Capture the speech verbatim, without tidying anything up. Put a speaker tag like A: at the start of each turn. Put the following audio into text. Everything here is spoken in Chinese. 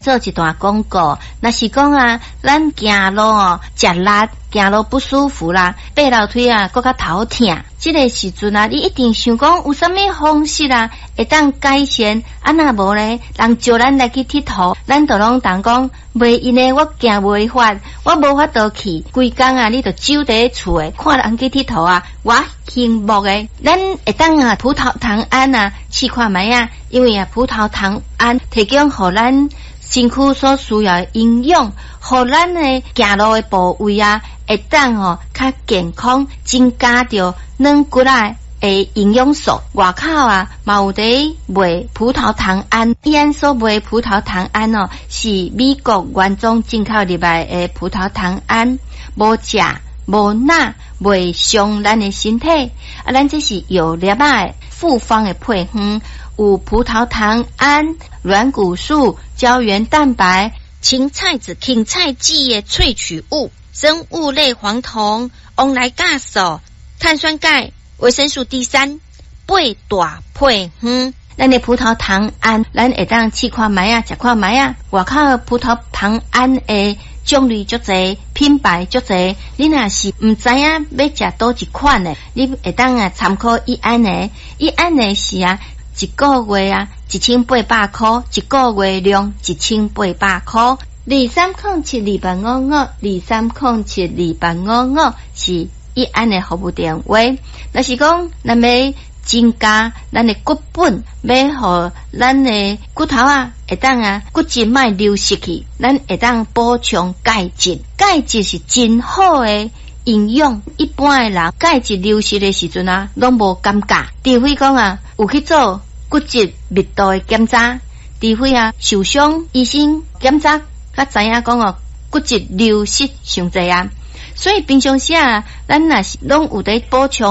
A: 做一段广告，若是讲啊，咱行路哦，食力，行路不舒服啦，爬楼梯啊，搁较头痛。这个时阵啊，你一定想讲有啥物方式啊，会当改善？啊，若无咧，人叫咱来去佚佗，咱就拢当讲，袂因为我行袂发，我无法度去，规工啊，你就守伫厝诶，看人去佚佗啊，我幸福诶。咱会当啊，葡萄糖胺啊，试看觅啊，因为啊，葡萄糖胺提供互咱身躯所需要的营养，互咱诶行路诶部位啊，会当哦较健康，增加着软骨啊诶营养素。外口啊，嘛有伫卖葡萄糖胺，伊安所卖葡萄糖胺哦，是美国原装进口入来诶葡萄糖胺，无食无钠，袂伤咱诶身体。啊，咱这是药粒啊复方诶配方。有葡萄糖胺、软骨素、胶原蛋白、青菜子、芹菜籽的萃取物、生物类黄酮、翁来酵素、碳酸钙、维生素 D 三，八大配方。咱的葡萄糖胺，咱会当试看觅啊，食看觅啊。外口葡萄糖胺的种类足侪，品牌足侪，你若是毋知影要食倒一款的，你会当啊参考伊安的，伊安的是啊。一个月啊，一千八百块，一个月量一千八百块。二三空七二八五五，二三空七二八五五是一安的服务电话。若是讲咱要增加咱的骨本，要互咱的骨头啊，会当啊骨质莫流失去，咱会当补充钙质。钙质是真好的营养，一般的人钙质流失的时阵啊，拢无感觉。除非讲啊，有去做骨质密度的检查，除非啊受伤，医生检查，较知影讲哦，骨质流失上侪啊。所以平常时啊，咱若是拢有在补充。